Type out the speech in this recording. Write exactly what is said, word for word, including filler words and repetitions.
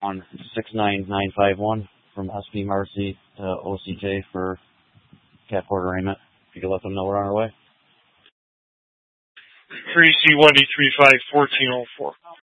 on six nine nine five one from S P Marcy to O C J for cat port arraignment. If you could let them know we're on our way. three C one D three five fourteen oh four.